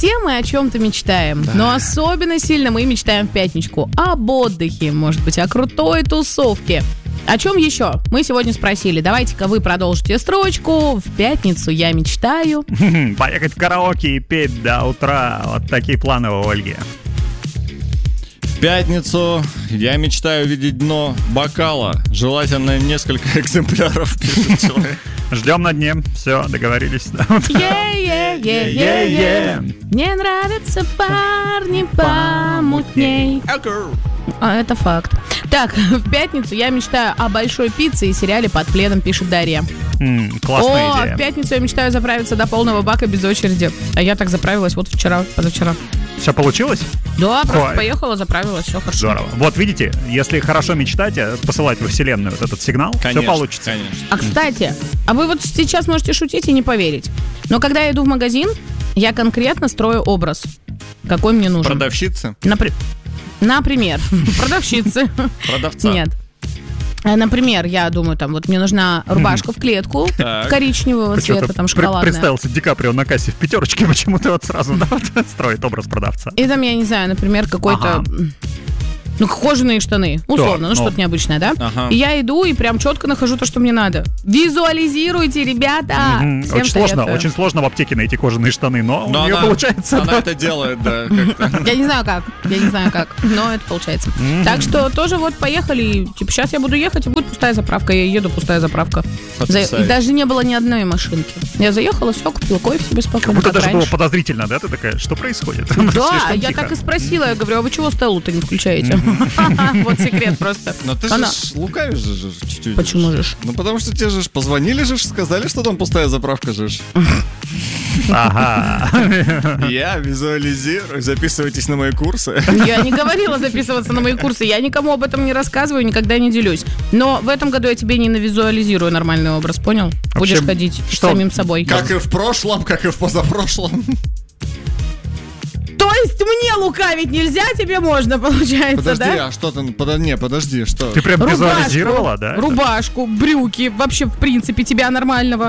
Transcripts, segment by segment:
Все мы о чем-то мечтаем, но особенно сильно мы мечтаем в пятничку об отдыхе, может быть, о крутой тусовке. О чем еще? Мы сегодня спросили. Давайте-ка вы продолжите строчку. В пятницу я мечтаю поехать в караоке и петь до утра. Вот такие планы у Ольги. В пятницу я мечтаю видеть дно бокала. Желательно несколько экземпляров, пишет человек. Ждем на дне. Все, договорились. Мне нравятся парни помутней. Это факт. Так, в пятницу я мечтаю о большой пицце и сериале «Под пледом», пишет Дарья. Классная идея. В пятницу я мечтаю заправиться до полного бака без очереди. А я так заправилась вот позавчера. Все получилось? Да, просто поехала, заправилась, все хорошо. Здорово. Вот видите, если хорошо мечтать, посылать во вселенную вот этот сигнал, конечно, все получится. Конечно. А кстати, вы вот сейчас можете шутить и не поверить, но когда я иду в магазин, я конкретно строю образ, какой мне нужен. Продавщицы? Например, продавщицы. Продавца? Нет. Например, я думаю, там вот мне нужна рубашка в клетку коричневого цвета, там шоколадная. Представился Ди Каприо на кассе в пятерочке, почему-то вот сразу строит образ продавца. И там, я не знаю, например, какой-то... кожаные штаны, условно, что-то необычное, да? И я иду и прям четко нахожу то, что мне надо. Визуализируйте, ребята! Очень сложно в аптеке найти кожаные штаны, но у нее получается. Она это делает, да. Я не знаю как, но это получается. Так что тоже вот поехали, типа сейчас я буду ехать, и будет пустая заправка, я еду, пустая заправка. И даже не было ни одной машинки. Я заехала, все, купила кофе себе спокойно. Как будто даже было подозрительно, да? Ты такая, что происходит? Да, я так и спросила, я говорю, а вы чего столу-то не включаете? Вот секрет просто. Но ты же лукавишь же чуть-чуть. Почему же? Ну потому что тебе же позвонили же, сказали, что там пустая заправка же. Ага. Я визуализирую, записывайтесь на мои курсы. Я не говорила записываться на мои курсы, я никому об этом не рассказываю, никогда не делюсь. Но в этом году я тебе не навизуализирую нормальный образ, понял? Будешь ходить с самим собой. Как и в прошлом, как и в позапрошлом. То есть мне лукавить нельзя, тебе можно, получается, подожди, да? Подожди, а что ты... подожди, что? Ты прям визуализировала, да? Рубашку, брюки, вообще, в принципе, тебя нормального.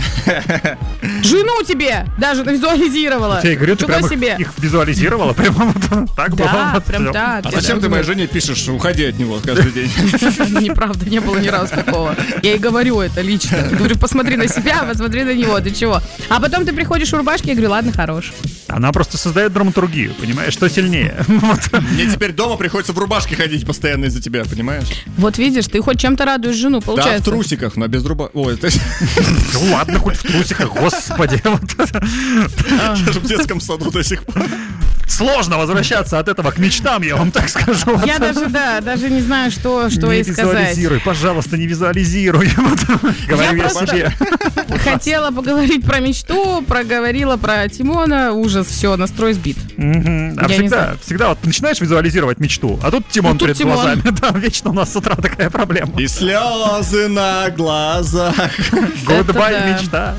Жену тебе даже навизуализировала. Я говорю, ты прям их визуализировала? Прямо так было? Да, прям так. А зачем ты моей жене пишешь, уходи от него каждый день? Неправда, не было ни разу такого. Я ей говорю это лично. Говорю, посмотри на себя, посмотри на него, ты чего? А потом ты приходишь в рубашке, я говорю, ладно, хорош. Она просто создает драматургию, понимаешь, что сильнее. Мне теперь дома приходится в рубашке ходить постоянно из-за тебя, понимаешь? Вот видишь, ты хоть чем-то радуешь жену, получается. Да, в трусиках, но без рубашки. Ой, ладно, хоть в трусиках, господи. Я же в детском саду до сих пор. Сложно возвращаться от этого к мечтам, я вам так скажу. Я даже не знаю, что ей сказать. Не визуализируй, пожалуйста, не визуализируй. Я просто хотела поговорить про мечту, проговорила про Тимона, ужас, все, настрой сбит. Всегда вот начинаешь визуализировать мечту, а тут Тимон перед глазами. Да, вечно у нас с утра такая проблема. И слезы на глазах. Гудбай, мечта.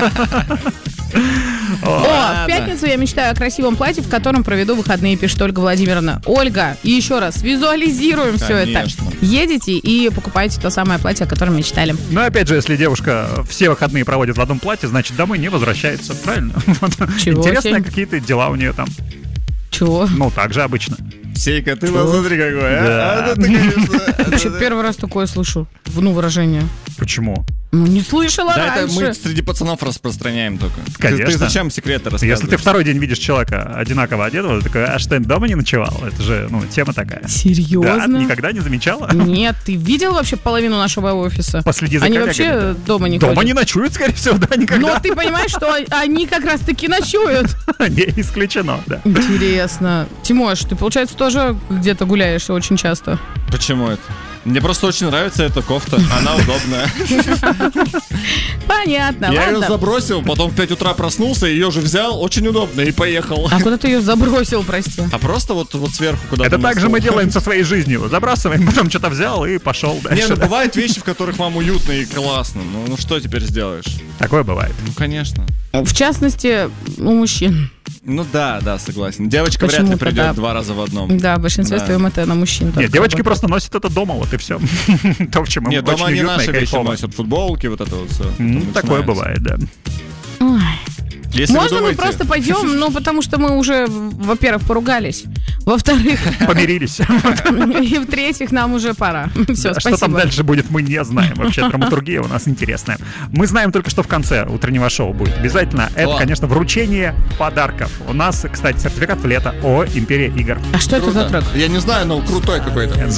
В пятницу я мечтаю о красивом платье, в котором проведу выходные, пишет Ольга Владимировна. Ольга, и еще раз, визуализируем все это. Едете и покупаете то самое платье, о котором мечтали. Ну, опять же, если девушка все выходные проводит в одном платье, значит, домой не возвращается, правильно? Интересные какие-то дела у нее там. Чего? Ну, так же обычно. Сейка, ты смотри какой, а? Вообще первый раз такое слышу, выражение. Почему? Ну, не слышала раньше. Да, это мы среди пацанов распространяем только. Конечно. Ты зачем секреты рассказываешь? Если ты второй день видишь человека одинаково одетого, ты такой, а что, ты дома не ночевал? Это же, тема такая. Серьезно? Да, никогда не замечала? Нет, ты видел вообще половину нашего офиса? Последи за Они коллегами. Вообще дома не ходят. Дома не ночуют, скорее всего, да, никогда. Но ты понимаешь, что они как раз-таки ночуют. Не исключено, да. Интересно. Тимош, ты, получается, тоже где-то гуляешь очень часто? Почему это? Мне просто очень нравится эта кофта, она удобная. Понятно, Я ладно. ее забросил, потом в 5 утра проснулся, ее же взял, очень удобно, и поехал. А куда ты ее забросил, прости? А просто вот сверху куда-то. Это так же мы делаем со своей жизнью. Забрасываем, потом что-то взял и пошел дальше. Не, ну бывают вещи, в которых вам уютно и классно. Ну что теперь сделаешь? Такое бывает. Ну, конечно. В частности, у мужчин. Ну да, согласен. Девочка вряд ли придет 2 раза в одном. Да, в большинстве своем это на мужчин. Нет, девочки просто носят это дома, вот и все. То, в чем им нет, дома очень они уютно и наши вещи кайфово. носят, футболки, вот это вот все. Такое бывает, да. Ой. Если можно мы просто пойдем, ну, потому что мы уже, во-первых, поругались, во-вторых... Помирились. И в-третьих, нам уже пора. Все, спасибо. Что там дальше будет, мы не знаем. Вообще, драматургия у нас интересная. Мы знаем только, что в конце утреннего шоу будет обязательно. Это, конечно, вручение подарков. У нас, кстати, сертификат в лето о Империи игр. А что это за трек? Я не знаю, но крутой какой-то.